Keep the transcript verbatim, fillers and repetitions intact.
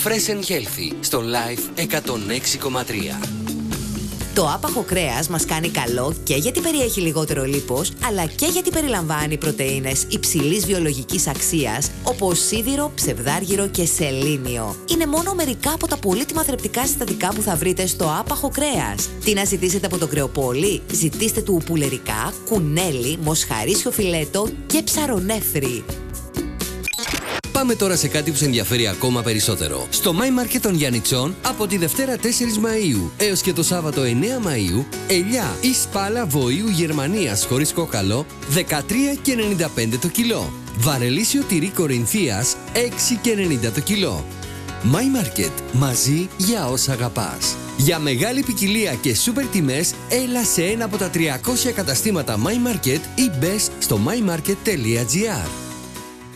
Fresh and Healthy στο Life εκατόν έξι κόμμα τρία. Το άπαχο κρέας μας κάνει καλό και γιατί περιέχει λιγότερο λίπος, αλλά και γιατί περιλαμβάνει πρωτεΐνες υψηλής βιολογικής αξίας, όπως σίδηρο, ψευδάργυρο και σελήνιο. Είναι μόνο μερικά από τα πολύτιμα θρεπτικά συστατικά που θα βρείτε στο άπαχο κρέας. Τι να ζητήσετε από τον κρεοπόλη? Ζητήστε του πουλερικά, κουνέλι, μοσχαρίσιο φιλέτο και ψαρονέφρι. Πάμε τώρα σε κάτι που σε ενδιαφέρει ακόμα περισσότερο. Στο My Market των Γιαννιτσών από τη Δευτέρα τέσσερις Μαΐου έως και το Σάββατο εννέα Μαΐου, ελιά ή σπάλα βοήου Γερμανίας χωρίς κόκαλο δεκατρία και ενενήντα πέντε το κιλό. Βαρελίσιο τυρί Κορινθίας έξι και ενενήντα το κιλό. My Market, μαζί για όσα αγαπάς. Για μεγάλη ποικιλία και σούπερ τιμές, έλα σε ένα από τα τριακόσια καταστήματα My Market ή μπες στο my market τελεία gr.